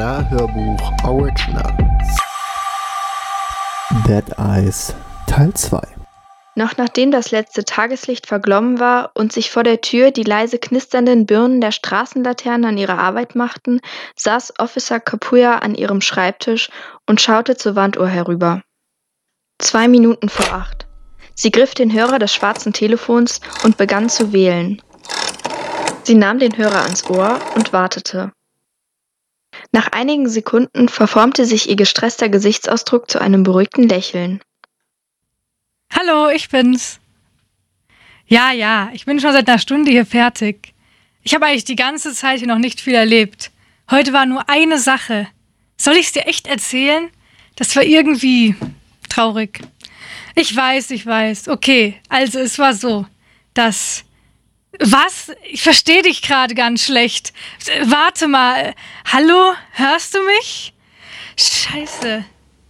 Hörbuch Original. Dead Eyes Teil 2. Noch nachdem das letzte Tageslicht verglommen war und sich vor der Tür die leise knisternden Birnen der Straßenlaternen an ihre Arbeit machten, saß Officer Kapuya an ihrem Schreibtisch und schaute zur Wanduhr herüber. 2 Minuten vor 8. Sie griff den Hörer des schwarzen Telefons und begann zu wählen. Sie nahm den Hörer ans Ohr und wartete. Nach einigen Sekunden verformte sich ihr gestresster Gesichtsausdruck zu einem beruhigten Lächeln. Hallo, ich bin's. Ja, ich bin schon seit einer Stunde hier fertig. Ich habe eigentlich die ganze Zeit hier noch nicht viel erlebt. Heute war nur eine Sache. Soll ich's dir echt erzählen? Das war irgendwie traurig. Ich weiß. Okay, also es war so, dass... Was? Ich verstehe dich gerade ganz schlecht. Warte mal. Hallo? Hörst du mich? Scheiße.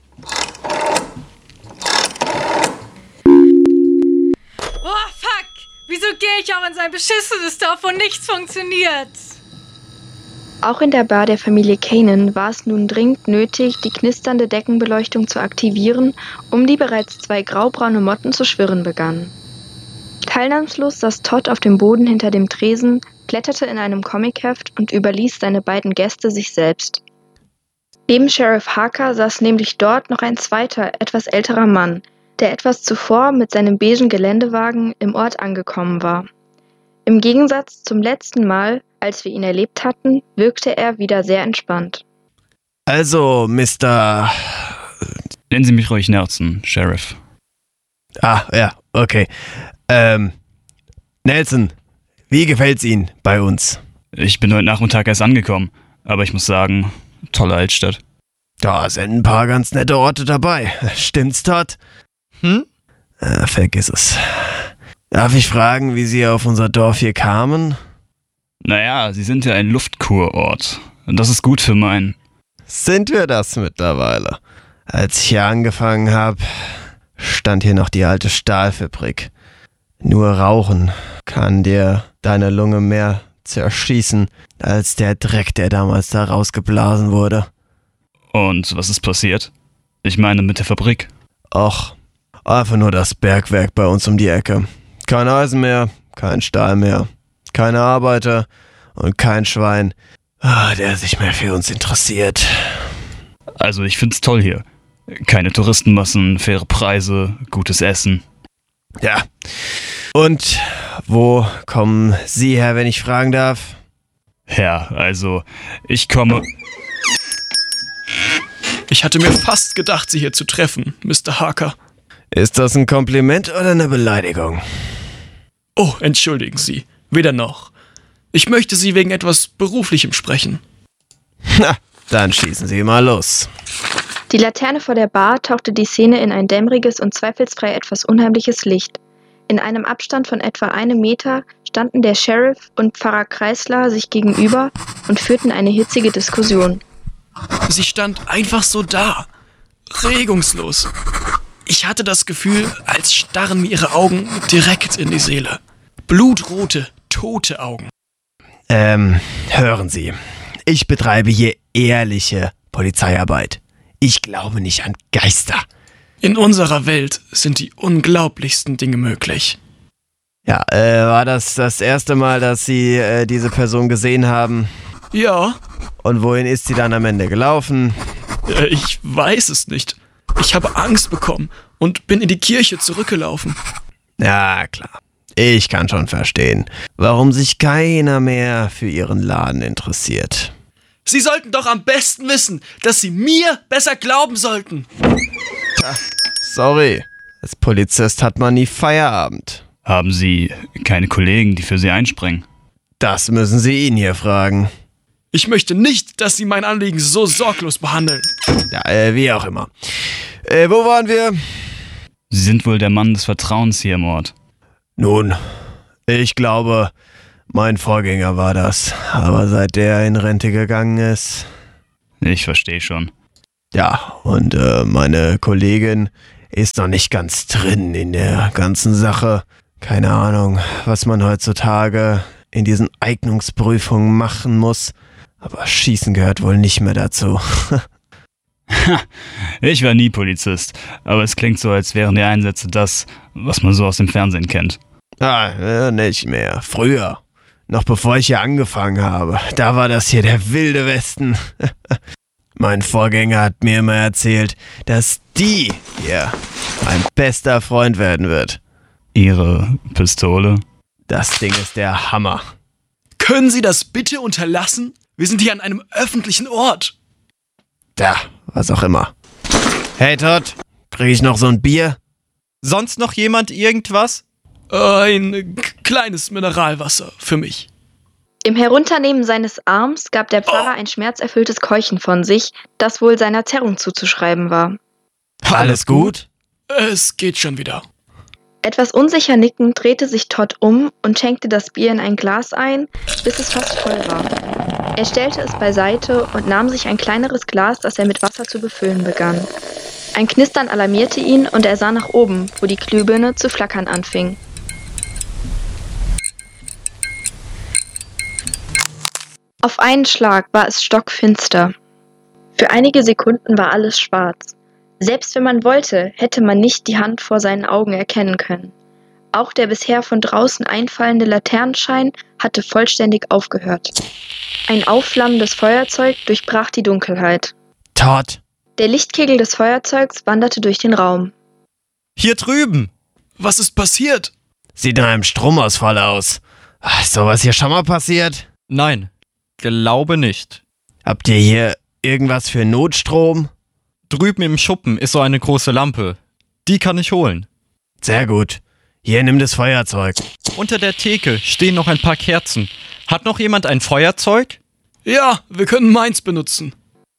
Oh, fuck! Wieso gehe ich auch in so ein beschissenes Dorf, wo nichts funktioniert? Auch in der Bar der Familie Kanan war es nun dringend nötig, die knisternde Deckenbeleuchtung zu aktivieren, um die bereits 2 graubraune Motten zu schwirren begannen. Teilnahmslos saß Todd auf dem Boden hinter dem Tresen, blätterte in einem Comicheft und überließ seine beiden Gäste sich selbst. Neben Sheriff Harker saß nämlich dort noch ein zweiter, etwas älterer Mann, der etwas zuvor mit seinem beigen Geländewagen im Ort angekommen war. Im Gegensatz zum letzten Mal, als wir ihn erlebt hatten, wirkte er wieder sehr entspannt. Also, Mr. Nennen Sie mich ruhig Nelson, Sheriff. Ah, ja, okay. Nelson, wie gefällt's Ihnen bei uns? Ich bin heute Nachmittag erst angekommen, aber ich muss sagen, tolle Altstadt. Da sind ein paar ganz nette Orte dabei. Stimmt's, Todd? Vergiss es. Darf ich fragen, wie Sie auf unser Dorf hier kamen? Naja, Sie sind ja ein Luftkurort. Und das ist gut für meinen... Sind wir das mittlerweile? Als ich hier angefangen habe, stand hier noch die alte Stahlfabrik. Nur Rauchen kann dir deine Lunge mehr zerschießen, als der Dreck, der damals da rausgeblasen wurde. Und was ist passiert? Ich meine mit der Fabrik. Och, einfach nur das Bergwerk bei uns um die Ecke. Kein Eisen mehr, kein Stahl mehr, keine Arbeiter und kein Schwein, der sich mehr für uns interessiert. Also ich find's toll hier. Keine Touristenmassen, faire Preise, gutes Essen. Ja. Und wo kommen Sie her, wenn ich fragen darf? Ja, also ich komme... Ich hatte mir fast gedacht, Sie hier zu treffen, Mr. Harker. Ist das ein Kompliment oder eine Beleidigung? Oh, entschuldigen Sie. Weder noch. Ich möchte Sie wegen etwas Beruflichem sprechen. Na, dann schießen Sie mal los. Die Laterne vor der Bar tauchte die Szene in ein dämmeriges und zweifelsfrei etwas unheimliches Licht. In einem Abstand von etwa 1 Meter standen der Sheriff und Pfarrer Kreisler sich gegenüber und führten eine hitzige Diskussion. Sie stand einfach so da, regungslos. Ich hatte das Gefühl, als starren mir ihre Augen direkt in die Seele. Blutrote, tote Augen. Hören Sie, ich betreibe hier ehrliche Polizeiarbeit. Ich glaube nicht an Geister. In unserer Welt sind die unglaublichsten Dinge möglich. Ja, war das erste Mal, dass Sie diese Person gesehen haben? Ja. Und wohin ist sie dann am Ende gelaufen? Ich weiß es nicht. Ich habe Angst bekommen und bin in die Kirche zurückgelaufen. Ja, klar. Ich kann schon verstehen, warum sich keiner mehr für Ihren Laden interessiert. Sie sollten doch am besten wissen, dass Sie mir besser glauben sollten. Sorry, als Polizist hat man nie Feierabend. Haben Sie keine Kollegen, die für Sie einspringen? Das müssen Sie ihn hier fragen. Ich möchte nicht, dass Sie mein Anliegen so sorglos behandeln. Ja, wie auch immer. Wo waren wir? Sie sind wohl der Mann des Vertrauens hier im Ort. Nun, ich glaube, mein Vorgänger war das. Aber seit der in Rente gegangen ist... Ich verstehe schon. Ja, und meine Kollegin ist noch nicht ganz drin in der ganzen Sache. Keine Ahnung, was man heutzutage in diesen Eignungsprüfungen machen muss. Aber Schießen gehört wohl nicht mehr dazu. Ich war nie Polizist, aber es klingt so, als wären die Einsätze das, was man so aus dem Fernsehen kennt. Nicht mehr. Früher. Noch bevor ich hier angefangen habe. Da war das hier der wilde Westen. Mein Vorgänger hat mir immer erzählt, dass die hier mein bester Freund werden wird. Ihre Pistole? Das Ding ist der Hammer. Können Sie das bitte unterlassen? Wir sind hier an einem öffentlichen Ort. Da, was auch immer. Hey Todd, krieg ich noch so ein Bier? Sonst noch jemand irgendwas? Ein kleines Mineralwasser für mich. Im Herunternehmen seines Arms gab der Pfarrer ein schmerzerfülltes Keuchen von sich, das wohl seiner Zerrung zuzuschreiben war. Alles gut? Es geht schon wieder. Etwas unsicher nickend drehte sich Todd um und schenkte das Bier in ein Glas ein, bis es fast voll war. Er stellte es beiseite und nahm sich ein kleineres Glas, das er mit Wasser zu befüllen begann. Ein Knistern alarmierte ihn und er sah nach oben, wo die Glühbirne zu flackern anfing. Auf einen Schlag war es stockfinster. Für einige Sekunden war alles schwarz. Selbst wenn man wollte, hätte man nicht die Hand vor seinen Augen erkennen können. Auch der bisher von draußen einfallende Laternenschein hatte vollständig aufgehört. Ein aufflammendes Feuerzeug durchbrach die Dunkelheit. Todd! Der Lichtkegel des Feuerzeugs wanderte durch den Raum. Hier drüben! Was ist passiert? Sieht nach einem Stromausfall aus. Ist sowas hier schon mal passiert? Nein, glaube nicht. Habt ihr hier irgendwas für Notstrom? Drüben im Schuppen ist so eine große Lampe. Die kann ich holen. Sehr gut. Hier, nimm das Feuerzeug. Unter der Theke stehen noch ein paar Kerzen. Hat noch jemand ein Feuerzeug? Ja, wir können meins benutzen.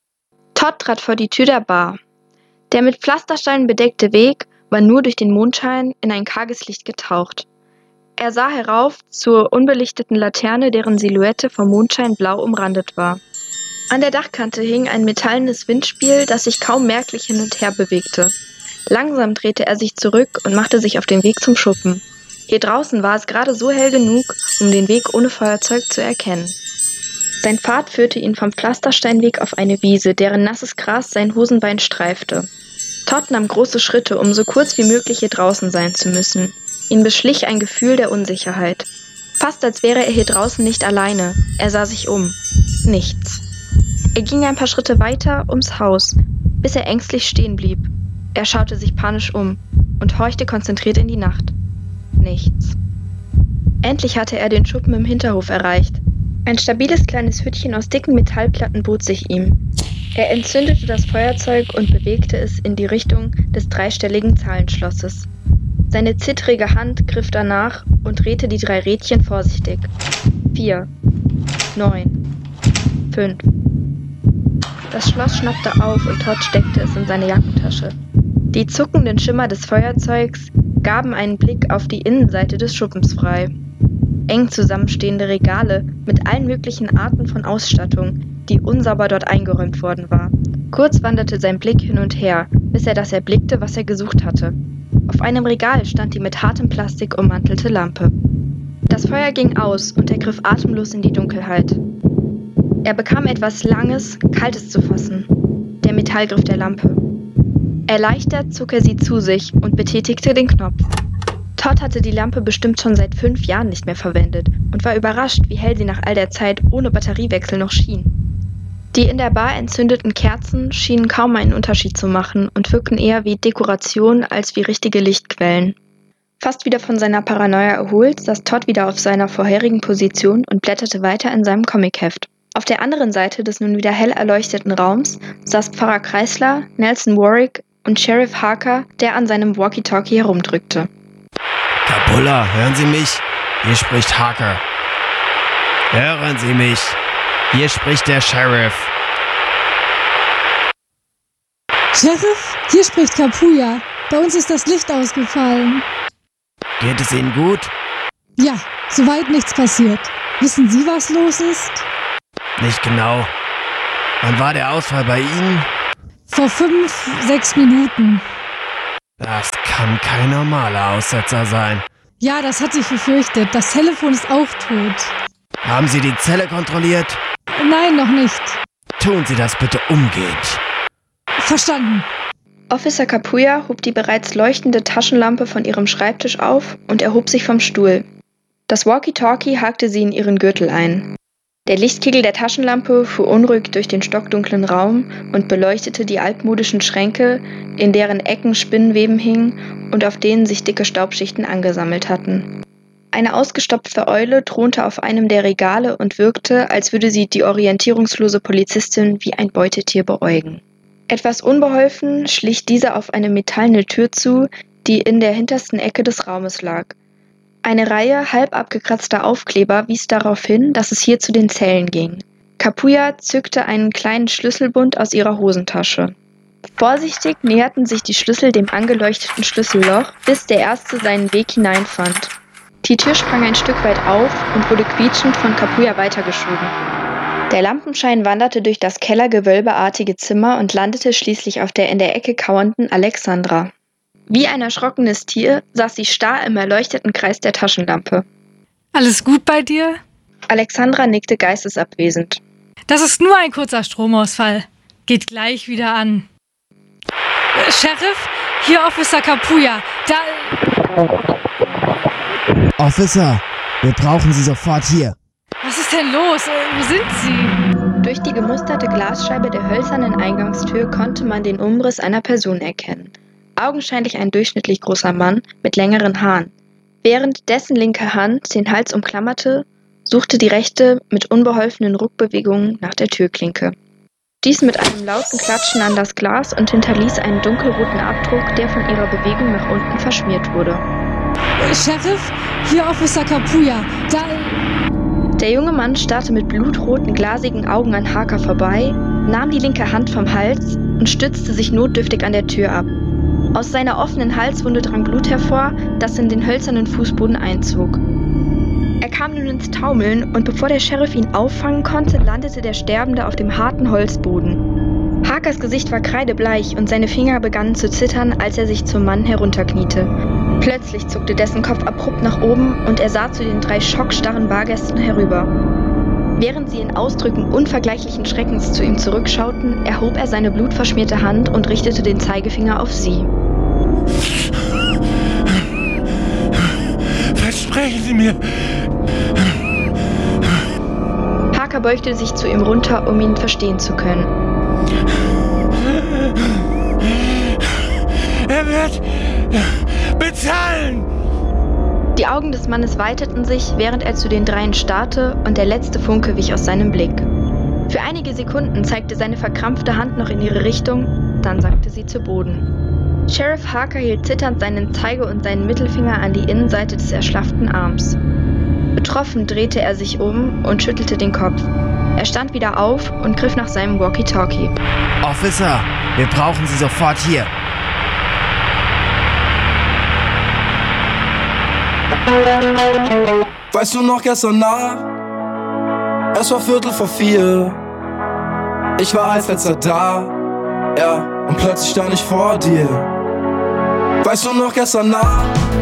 Todd trat vor die Tür der Bar. Der mit Pflastersteinen bedeckte Weg war nur durch den Mondschein in ein karges Licht getaucht. Er sah herauf zur unbelichteten Laterne, deren Silhouette vom Mondschein blau umrandet war. An der Dachkante hing ein metallenes Windspiel, das sich kaum merklich hin und her bewegte. Langsam drehte er sich zurück und machte sich auf den Weg zum Schuppen. Hier draußen war es gerade so hell genug, um den Weg ohne Feuerzeug zu erkennen. Sein Pfad führte ihn vom Pflastersteinweg auf eine Wiese, deren nasses Gras sein Hosenbein streifte. Todd nahm große Schritte, um so kurz wie möglich hier draußen sein zu müssen. Ihn beschlich ein Gefühl der Unsicherheit. Fast als wäre er hier draußen nicht alleine. Er sah sich um. Nichts. Er ging ein paar Schritte weiter ums Haus, bis er ängstlich stehen blieb. Er schaute sich panisch um und horchte konzentriert in die Nacht. Nichts. Endlich hatte er den Schuppen im Hinterhof erreicht. Ein stabiles kleines Hüttchen aus dicken Metallplatten bot sich ihm. Er entzündete das Feuerzeug und bewegte es in die Richtung des dreistelligen Zahlenschlosses. Seine zittrige Hand griff danach und drehte die 3 Rädchen vorsichtig. 4, 9, 5. Das Schloss schnappte auf und Todd steckte es in seine Jackentasche. Die zuckenden Schimmer des Feuerzeugs gaben einen Blick auf die Innenseite des Schuppens frei. Eng zusammenstehende Regale mit allen möglichen Arten von Ausstattung, die unsauber dort eingeräumt worden war. Kurz wanderte sein Blick hin und her, bis er das erblickte, was er gesucht hatte. Auf einem Regal stand die mit hartem Plastik ummantelte Lampe. Das Feuer ging aus und er griff atemlos in die Dunkelheit. Er bekam etwas Langes, Kaltes zu fassen. Der Metallgriff der Lampe. Erleichtert zog er sie zu sich und betätigte den Knopf. Todd hatte die Lampe bestimmt schon seit 5 Jahren nicht mehr verwendet und war überrascht, wie hell sie nach all der Zeit ohne Batteriewechsel noch schien. Die in der Bar entzündeten Kerzen schienen kaum einen Unterschied zu machen und wirkten eher wie Dekoration als wie richtige Lichtquellen. Fast wieder von seiner Paranoia erholt, saß Todd wieder auf seiner vorherigen Position und blätterte weiter in seinem Comicheft. Auf der anderen Seite des nun wieder hell erleuchteten Raums saß Pfarrer Kreisler, Nelson Warwick und Sheriff Harker, der an seinem Walkie-Talkie herumdrückte. Kapulla, hören Sie mich? Hier spricht Harker. Hören Sie mich? Hier spricht der Sheriff. Sheriff, hier spricht Kapuya. Bei uns ist das Licht ausgefallen. Geht es Ihnen gut? Ja, soweit nichts passiert. Wissen Sie, was los ist? Nicht genau. Wann war der Ausfall bei Ihnen? Vor 5, 6 Minuten. Das kann kein normaler Aussetzer sein. Ja, das hatte ich befürchtet. Das Telefon ist auch tot. Haben Sie die Zelle kontrolliert? Nein, noch nicht. Tun Sie das bitte umgehend. Verstanden. Officer Kapuya hob die bereits leuchtende Taschenlampe von ihrem Schreibtisch auf und erhob sich vom Stuhl. Das Walkie-Talkie hakte sie in ihren Gürtel ein. Der Lichtkegel der Taschenlampe fuhr unruhig durch den stockdunklen Raum und beleuchtete die altmodischen Schränke, in deren Ecken Spinnweben hingen und auf denen sich dicke Staubschichten angesammelt hatten. Eine ausgestopfte Eule thronte auf einem der Regale und wirkte, als würde sie die orientierungslose Polizistin wie ein Beutetier beäugen. Etwas unbeholfen schlich diese auf eine metallene Tür zu, die in der hintersten Ecke des Raumes lag. Eine Reihe halb abgekratzter Aufkleber wies darauf hin, dass es hier zu den Zellen ging. Kapuya zückte einen kleinen Schlüsselbund aus ihrer Hosentasche. Vorsichtig näherten sich die Schlüssel dem angeleuchteten Schlüsselloch, bis der erste seinen Weg hineinfand. Die Tür sprang ein Stück weit auf und wurde quietschend von Kapuya weitergeschoben. Der Lampenschein wanderte durch das kellergewölbeartige Zimmer und landete schließlich auf der in der Ecke kauernden Alexandra. Wie ein erschrockenes Tier saß sie starr im erleuchteten Kreis der Taschenlampe. Alles gut bei dir? Alexandra nickte geistesabwesend. Das ist nur ein kurzer Stromausfall. Geht gleich wieder an. Sheriff, hier Officer Kapuya. Officer, wir brauchen Sie sofort hier. Was ist denn los? Wo sind Sie? Durch die gemusterte Glasscheibe der hölzernen Eingangstür konnte man den Umriss einer Person erkennen. Augenscheinlich ein durchschnittlich großer Mann mit längeren Haaren. Während dessen linke Hand den Hals umklammerte, suchte die rechte mit unbeholfenen Ruckbewegungen nach der Türklinke. Dies mit einem lauten Klatschen an das Glas und hinterließ einen dunkelroten Abdruck, der von ihrer Bewegung nach unten verschmiert wurde. Sheriff, hier Officer Kapuya. Der junge Mann starrte mit blutroten, glasigen Augen an Harker vorbei, nahm die linke Hand vom Hals und stützte sich notdürftig an der Tür ab. Aus seiner offenen Halswunde drang Blut hervor, das in den hölzernen Fußboden einzog. Er kam nun ins Taumeln und bevor der Sheriff ihn auffangen konnte, landete der Sterbende auf dem harten Holzboden. Harkers Gesicht war kreidebleich und seine Finger begannen zu zittern, als er sich zum Mann herunterkniete. Plötzlich zuckte dessen Kopf abrupt nach oben und er sah zu den 3 schockstarren Bargästen herüber. Während sie in Ausdrücken unvergleichlichen Schreckens zu ihm zurückschauten, erhob er seine blutverschmierte Hand und richtete den Zeigefinger auf sie. Versprechen Sie mir! Harker beugte sich zu ihm runter, um ihn verstehen zu können. Er wird bezahlen! Die Augen des Mannes weiteten sich, während er zu den 3 starrte, und der letzte Funke wich aus seinem Blick. Für einige Sekunden zeigte seine verkrampfte Hand noch in ihre Richtung, dann sackte sie zu Boden. Sheriff Harker hielt zitternd seinen Zeige- und seinen Mittelfinger an die Innenseite des erschlafften Arms. Betroffen drehte er sich um und schüttelte den Kopf. Er stand wieder auf und griff nach seinem Walkie-Talkie. Officer, wir brauchen Sie sofort hier. Weißt du noch gestern Nacht? Es war 3:45. Ich war als letzter da, ja, und plötzlich stand ich vor dir. Weißt du noch gestern Nacht?